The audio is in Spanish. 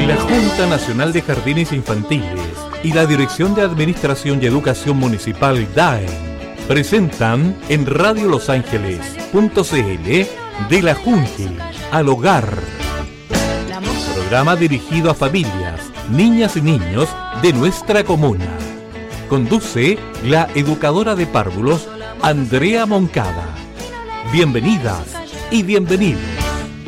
La Junta Nacional de Jardines Infantiles y la Dirección de Administración y Educación Municipal DAEM presentan en radiolosangeles.cl De la Junta al Hogar. Programa dirigido a familias, niñas y niños de nuestra comuna. Conduce la educadora de párvulos, Andrea Moncada. Bienvenidas y bienvenidos.